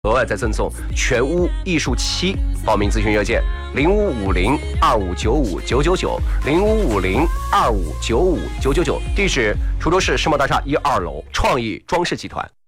额外再赠送全屋艺术漆，报名咨询热线05502595990550259599，地址滁州市世贸大厦1、2楼创意装饰集团。